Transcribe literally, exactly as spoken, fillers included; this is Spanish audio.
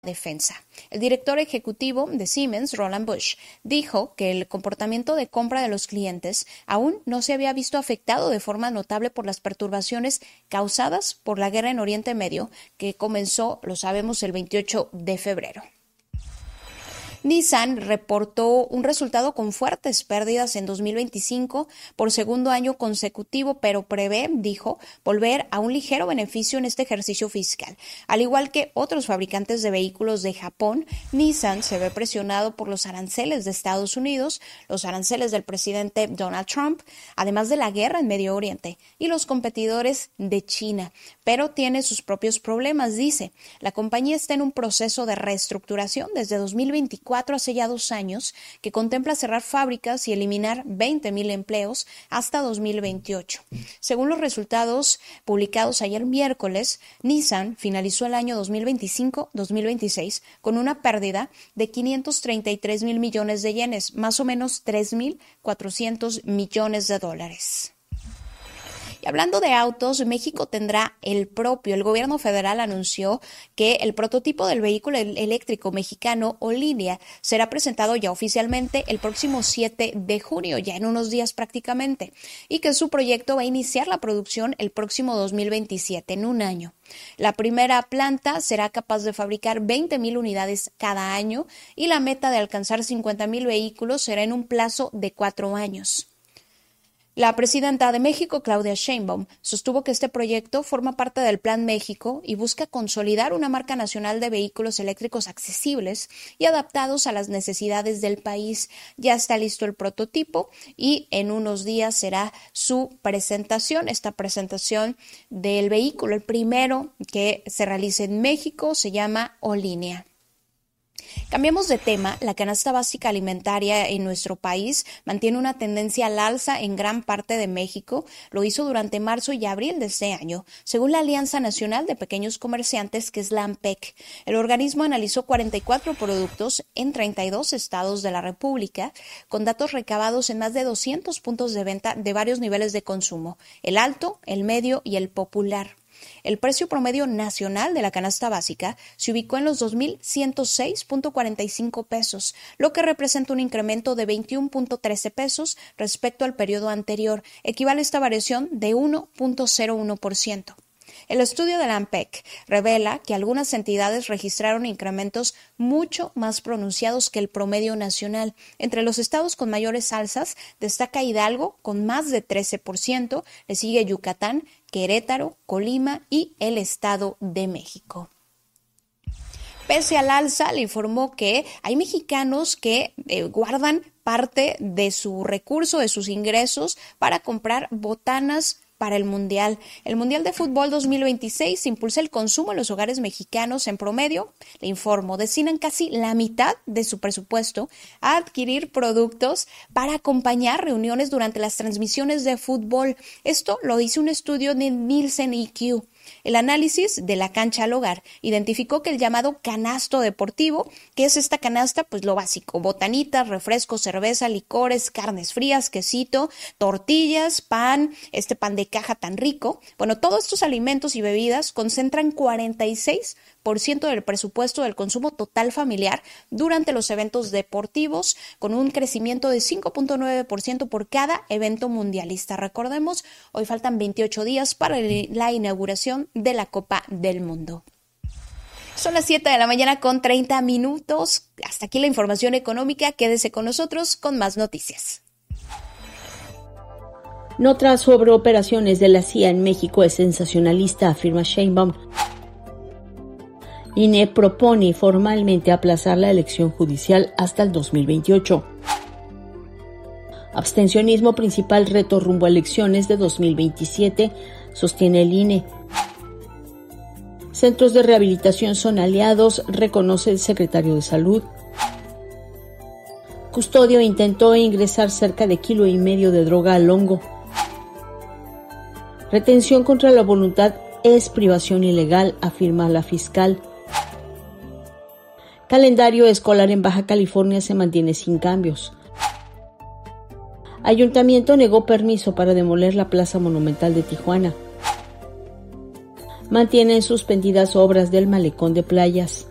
defensa. El director ejecutivo de Siemens, Roland Busch, dijo que el comportamiento de compra de los clientes aún no se había visto afectado de forma notable por las perturbaciones causadas por la guerra en Oriente Medio, que comenzó, lo sabemos, el veintiocho de febrero. Nissan reportó un resultado con fuertes pérdidas en dos mil veinticinco por segundo año consecutivo, pero prevé, dijo, volver a un ligero beneficio en este ejercicio fiscal. Al igual que otros fabricantes de vehículos de Japón, Nissan se ve presionado por los aranceles de Estados Unidos, los aranceles del presidente Donald Trump, además de la guerra en Medio Oriente y los competidores de China, pero tiene sus propios problemas, dice. La compañía está en un proceso de reestructuración desde dos mil veinticuatro hace ya dos años, que contempla cerrar fábricas y eliminar veinte mil empleos hasta dos mil veintiocho. Según los resultados publicados ayer miércoles, Nissan finalizó el año dos mil veinticinco dos mil veintiséis con una pérdida de quinientos treinta y tres mil millones de yenes, más o menos tres mil cuatrocientos millones de dólares. Y hablando de autos, México tendrá el propio. El gobierno federal anunció que el prototipo del vehículo eléctrico mexicano Olinea será presentado ya oficialmente el próximo siete de junio, ya en unos días prácticamente, y que su proyecto va a iniciar la producción el próximo dos mil veintisiete, en un año. La primera planta será capaz de fabricar veinte mil unidades cada año y la meta de alcanzar cincuenta mil vehículos será en un plazo de cuatro años. La presidenta de México, Claudia Sheinbaum, sostuvo que este proyecto forma parte del Plan México y busca consolidar una marca nacional de vehículos eléctricos accesibles y adaptados a las necesidades del país. Ya está listo el prototipo y en unos días será su presentación, esta presentación del vehículo. El primero que se realice en México se llama Olinea. Cambiamos de tema. La canasta básica alimentaria en nuestro país mantiene una tendencia al alza en gran parte de México. Lo hizo durante marzo y abril de este año, según la Alianza Nacional de Pequeños Comerciantes, que es la ANPEC. El organismo analizó cuarenta y cuatro productos en treinta y dos estados de la República, con datos recabados en más de doscientos puntos de venta de varios niveles de consumo: el alto, el medio y el popular. El precio promedio nacional de la canasta básica se ubicó en los dos mil ciento seis punto cuarenta y cinco pesos, lo que representa un incremento de veintiuno punto trece pesos respecto al periodo anterior. Equivale a esta variación de uno punto cero uno por ciento. El estudio de la ANPEC revela que algunas entidades registraron incrementos mucho más pronunciados que el promedio nacional. Entre los estados con mayores alzas destaca Hidalgo con más de trece por ciento, le sigue Yucatán, Querétaro, Colima y el Estado de México. Pese al alza, le informó que hay mexicanos que eh, guardan parte de su recurso, de sus ingresos, para comprar botanas para el Mundial. El Mundial de Fútbol dos mil veintiséis impulsa el consumo en los hogares mexicanos. En promedio, le informo, destinan casi la mitad de su presupuesto a adquirir productos para acompañar reuniones durante las transmisiones de fútbol. Esto lo dice un estudio de Nielsen E Q. El análisis de la cancha al hogar identificó que el llamado canasto deportivo, que es esta canasta, pues lo básico: botanitas, refrescos, cerveza, licores, carnes frías, quesito, tortillas, pan, este pan de caja tan rico. Bueno, todos estos alimentos y bebidas concentran cuarenta y seis por ciento del presupuesto del consumo total familiar durante los eventos deportivos, con un crecimiento de cinco punto nueve por ciento por cada evento mundialista. Recordemos, hoy faltan veintiocho días para la inauguración de la Copa del Mundo. Son las siete de la mañana con treinta minutos. Hasta aquí la información económica. Quédese con nosotros con más noticias. Nota sobre operaciones de la C I A en México es sensacionalista, afirma Sheinbaum. I N E propone formalmente aplazar la elección judicial hasta el dos mil veintiocho. Abstencionismo principal reto rumbo a elecciones de dos mil veintisiete, sostiene el I N E. Centros de rehabilitación son aliados, reconoce el secretario de Salud. Custodio intentó ingresar cerca de kilo y medio de droga al hongo. Retención contra la voluntad es privación ilegal, afirma la fiscal. Calendario escolar en Baja California se mantiene sin cambios. Ayuntamiento negó permiso para demoler la Plaza Monumental de Tijuana. Mantienen suspendidas obras del malecón de playas.